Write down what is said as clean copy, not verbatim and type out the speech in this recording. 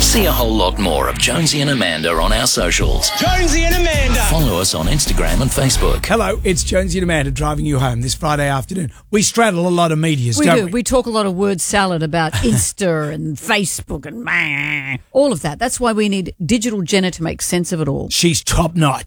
See a whole lot more of Jonesy and Amanda on our socials. Jonesy and Amanda. Follow us on Instagram and Facebook. Hello, it's Jonesy and Amanda driving you home this Friday afternoon. We straddle a lot of medias, don't we? We talk a lot of word salad about Insta and Facebook and all of that. That's why we need Digital Jenna to make sense of it all. She's top notch.